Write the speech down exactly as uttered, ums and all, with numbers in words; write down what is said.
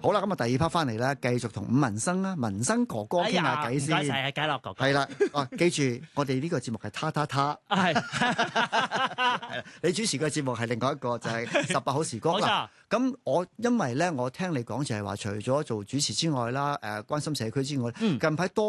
好啦，咁啊第二 part 翻嚟咧，繼續同伍文生啦，文生哥哥傾下偈先。 唔該晒，佳樂哥哥。 係啦，啊，記住我哋呢個節目係他他他， 係你主持嘅節目係另外一個就係十八好時光冇錯啦。咁我因為咧，我聽你講就係話，除咗做主持之外啦，誒關心社區之外， 嗯近排多